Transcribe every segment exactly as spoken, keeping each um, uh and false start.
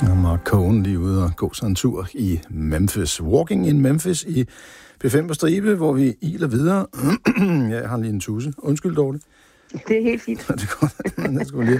Og Mark Cohen lige ude og gå sig en tur i Memphis. Walking in Memphis i P fem på stribe, hvor vi iler videre. Ja, jeg har lige en tusse. Undskyld, Dorte. Det er helt fint. Det går det skulle lige.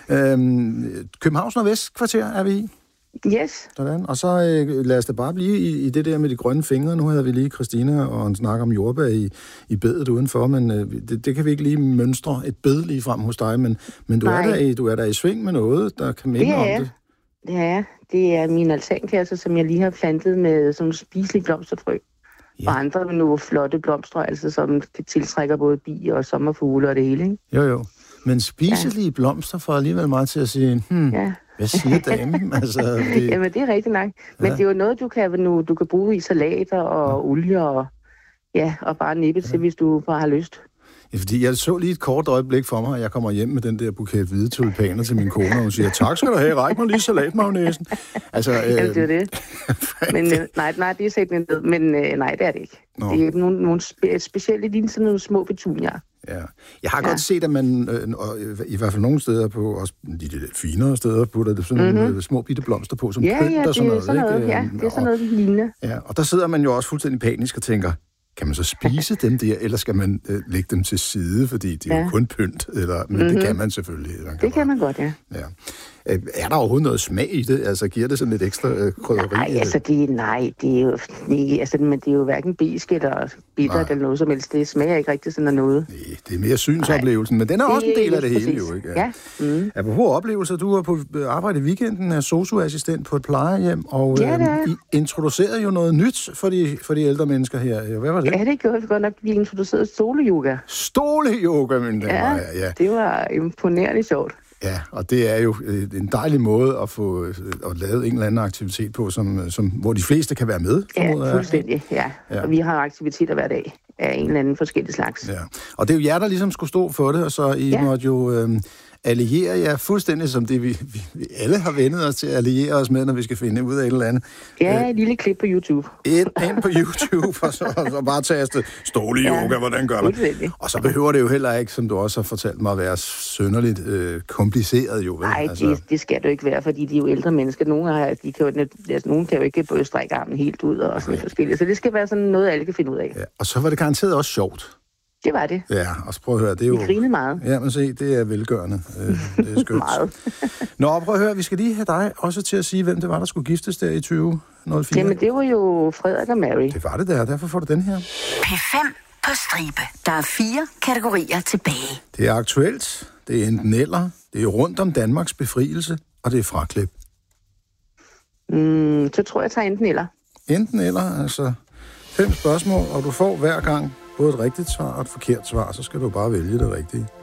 Øhm, Københavns Nordvestkvarter er vi i. Yes. Sådan. Og så øh, lad os da bare blive i, i det der med de grønne fingre. Nu havde vi lige Christina og en snak om jordbær i, i bedet udenfor, men øh, det, det kan vi ikke lige mønstre et bed lige frem hos dig, men, men du, er der i, du er der i sving med noget, der kan minde om det. Det er jeg. Det er min altankasse, som jeg lige har plantet med sådan spiselige blomsterfrø. Ja. Og andre med nogle flotte blomster, altså som tiltrækker både bier og sommerfugle og det hele, ikke? Jo, jo. Men spiselige ja. blomster får alligevel meget til at sige, hmm, ja. hvad siger damen? altså, det... Jamen, det er rigtigt nok. Men ja. det er jo noget, du kan, nu, du kan bruge i salater og ja. olie og, ja, og bare nippe til, ja. hvis du bare har lyst. Ja, fordi jeg så lige et kort øjeblik for mig, og jeg kommer hjem med den der buket hvide tulipaner til min kone, og hun siger, tak skal du have, ræk mig lige salatmagnæsen. Altså, øh... Jamen, det er det. Men øh, nej, nej, det er sæt ned, men øh, nej, det er det ikke. Nå. Det er nogle, nogle spe- specielle, lige sådan nogle små petunier. Ja. Jeg har ja. godt set, at man, øh, i hvert fald nogle steder på, også de lidt finere steder, putter det sådan mm-hmm. nogle små bitte blomster på, som ja, pynter ja, det sådan noget. Sådan noget ja, det er sådan noget lignende. Ja, og der sidder man jo også fuldstændig panisk og tænker, kan man så spise dem der, eller skal man øh, lægge dem til side, fordi det er ja. jo kun pynt, eller, men mm-hmm. det kan man selvfølgelig. Man kan det kan man godt, ja. ja. Er der overhovedet noget smag i det? Altså, giver det sådan lidt ekstra øh, krydderi? Nej, altså, det, nej, det er jo, nej, altså, men det er jo hverken besk eller bittert eller noget som helst. Det smager ikke rigtig sådan noget. Nej, det er mere synsoplevelsen, nej. men den er også en del af det hele, jo, ikke? Ja. Mm. Apropos oplevelser, du var på arbejde i weekenden af sosu-assistent på et plejehjem, og ja, øh, I introducerede jo noget nyt for de, for de ældre mennesker her. Hvad var det? Ja, det gjorde vi godt nok. Vi introducerede stole-yoga. Stole-yoga, men den ja, var, ja, ja. Det var imponerende sjovt. Ja, og det er jo en dejlig måde at få at lave en eller anden aktivitet på, som, som, hvor de fleste kan være med. Ja, fuldstændig, ja. ja. Og vi har aktiviteter hver dag af en eller anden forskellig slags. Ja. Og det er jo jer, der ligesom skulle stå for det, og så I ja. måtte jo øh, alliere jer fuldstændig som det, vi, vi, vi alle har vendet os til at alliere os med, når vi skal finde ud af et eller andet. Ja, øh, et lille klip på YouTube. Ind, ind på YouTube, og så, og så bare taste stole-yoga, ja, hvordan gør man? Og så behøver det jo heller ikke, som du også har fortalt mig, at være synderligt øh, kompliceret jo. Nej, altså. det, det skal det jo ikke være, fordi de er jo ældre mennesker. Nogle, har, de kan jo, altså, nogle kan jo ikke både strække armen helt ud og sådan okay. forskelligt. Så det skal være sådan noget, alle kan finde ud af. Ja, og så var det garanteret også sjovt. Det var det. Ja, og så prøv at høre, det er jo... Vi grinede meget. Ja, men se, det er velgørende. Det er skønt. Meget. Nå, prøv at høre, vi skal lige have dig også til at sige, hvem det var, der skulle giftes der i tyve nul fire. Jamen, det var jo Frederik og Mary. Det var det der, derfor får du den her. P fem på stribe. Der er fire kategorier tilbage. Det er aktuelt, det er enten eller, det er rundt om Danmarks befrielse, og det er fraklip. Mm, så tror jeg, jeg tager enten eller. Enten eller, altså fem spørgsmål, og du får hver gang både et rigtigt svar og et forkert svar, så skal du bare vælge det rigtige.